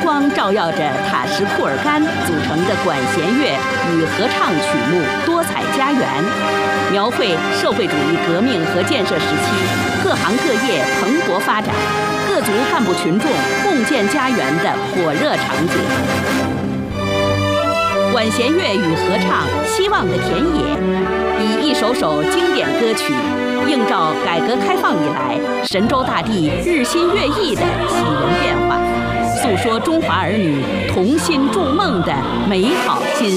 光照耀着塔什库尔干组成的管弦乐与合唱曲目《多彩家园》，描绘社会主义革命和建设时期各行各业蓬勃发展、各族干部群众共建家园的火热场景。管弦乐与合唱《希望的田野》，以一首首经典歌曲，映照改革开放以来神州大地日新月异的喜人变化，诉说中华儿女同心筑梦的美好心